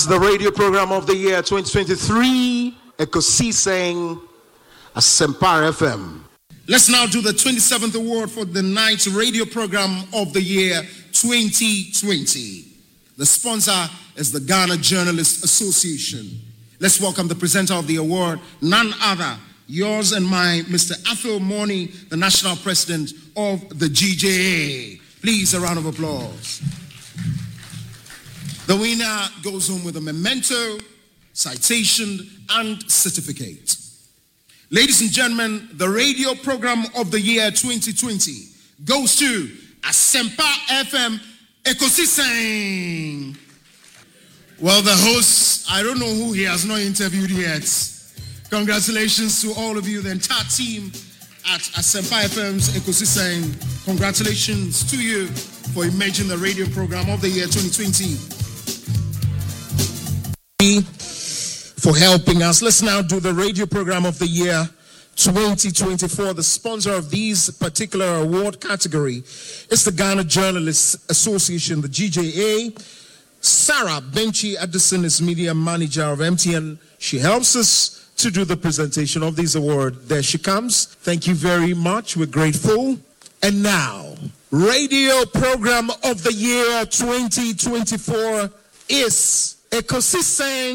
The radio program of the year 2023, Ekosiseng Asempa FM. Let's now do the 27th award for the night's radio program of the year 2020. The sponsor is the Ghana Journalists Association. Let's welcome the presenter of the award, none other, yours and mine, Mr. Athol Morni, the national president of the GJA. Please, a round of applause. The winner goes home with a memento, citation, and certificate. Ladies and gentlemen, the radio program of the year 2020 goes to Asempa FM Ekosiseng. Well, the host, I don't know who he has not interviewed yet. Congratulations to all of you, the entire team at Asempa FM's Ekosiseng. Congratulations to you for emerging the radio program of the year 2020. For helping us. Let's now do the radio program of the year 2024. The sponsor of these particular award category is the Ghana Journalists Association, the GJA. Sarah Benchi Addison is media manager of MTN. She helps us to do the presentation of these awards. There she comes. Thank you very much. We're grateful. And now, radio program of the year 2024 is Ekosiseng